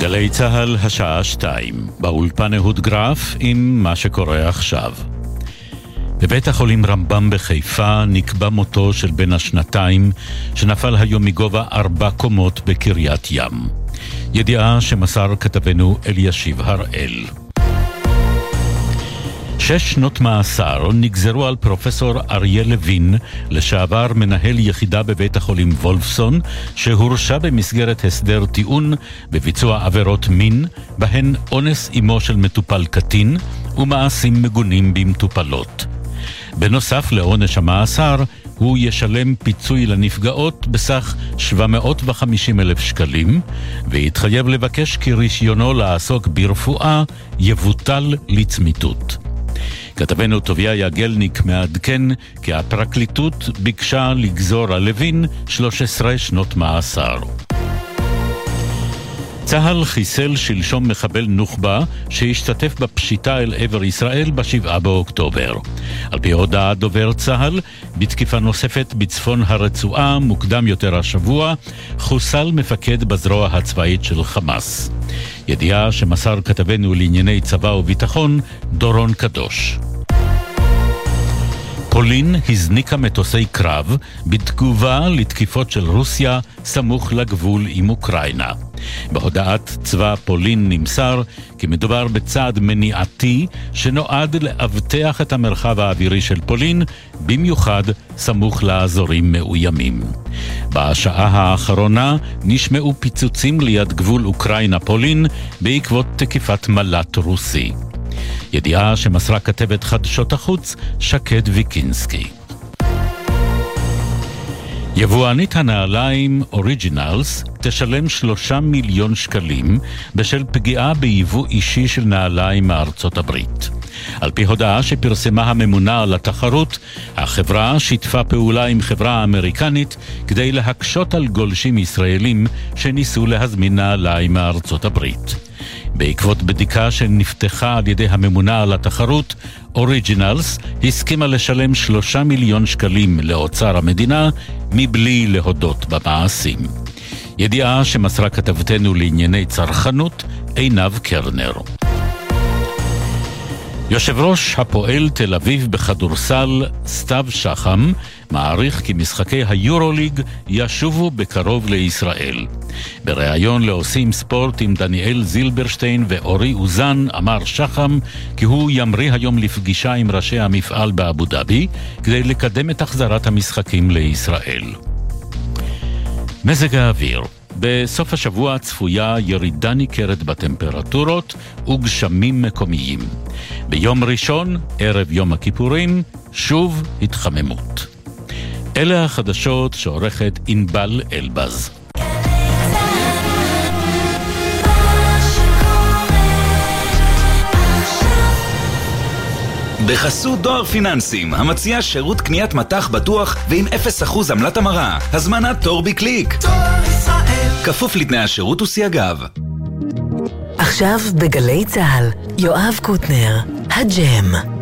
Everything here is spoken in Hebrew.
גלי צהל השעה 2, באולפן אהוד גרף עם מה שקורה עכשיו. בבית החולים רמב"ם בחיפה נקבע מותו של בן השנתיים שנפל היום מגובה 4 קומות בקריית ים. ידיעה שמסר כתבנו אלישיב הראל. 6 שנות מאסר נגזרו על פרופסור אריה לוין, לשעבר מנהל יחידה בבית החולים וולפסון, שהורשע במסגרת הסדר טיעון בביצוע עבירות מין, בהן אונס אמו של מטופל קטין ומעשים מגונים במטופלות. בנוסף לעונש המאסר, הוא ישלם פיצוי לנפגעות בסך 750,000 שקלים, והתחייב לבקש כי רישיונו לעסוק ברפואה יבוטל לצמיתות. כתבנו טוביה יגלניק מעדכן כי הפרקליטות ביקשה לגזור על לוין 13 שנות מאסר. צהל חיסל שלשום מחבל נוח'בה שהשתתף בפשיטה אל עבר ישראל ב7 באוקטובר. על פי הודעת דובר צהל, בתקיפה נוספת בצפון הרצועה מוקדם יותר השבוע, חוסל מפקד בזרוע הצבאית של חמאס. ידיעה שמסר כתבנו לענייני צבא וביטחון דורון קדוש. פולין הזניקה מטוסי קרב בתגובה לתקיפות של רוסיה סמוך לגבול עם אוקראינה. בהודעת צבא פולין נמסר כי מדובר בצעד מניעתי שנועד לאבטח את המרחב האווירי של פולין, במיוחד סמוך לאזורים מאוימים. בשעה האחרונה נשמעו פיצוצים ליד גבול אוקראינה-פולין בעקבות תקיפת מל"ט רוסי. ידיעה שמסרה כתבת חדשות החוץ שקד ויקינסקי. יבואנית הנעליים אוריג'ינלס תשלם 3 מיליון שקלים בשל פגיעה ביבוא אישי של נעליים מארצות הברית. על פי הודעה שפרסמה הממונה על התחרות, החברה שיתפה פעולה עם חברה אמריקנית כדי להקשות על גולשים ישראלים שניסו להזמין נעליים מארצות הברית. בעקבות בדיקה שנפתחה על ידי הממונה על התחרות, אוריג'ינלס הסכימה לשלם 3 מיליון שקלים לאוצר המדינה מבלי להודות במעשים. ידיעה שמסרה כתבתנו לענייני צרכנות עינב קרנר. יושב ראש הפועל תל אביב בכדורסל סתיו שחם מעריך כי משחקי היורוליג ישובו בקרוב לישראל. בריאיון לעושים ספורט עם דניאל זילברשטיין ואורי אוזן אמר שחם כי הוא ימריא היום לפגישה עם ראשי המפעל באבו דאבי כדי לקדם את החזרת המשחקים לישראל. מזג האוויר. בסוף השבוע צפויה ירידה ניכרת בטמפרטורות וגשמים מקומיים. ביום ראשון, ערב יום הכיפורים, שוב התחממות. אלה החדשות שעורכת ענבל אלבז. בחסות דואר פיננסים, המציע שירות קניית מטח בטוח ועם 0% עמלת המרה. הזמנת תור בקליק. דואר ישראל. כפוף לתנאי השירות וסייגיו. עכשיו בגלי צהל, יואב קוטנר, הג'ם.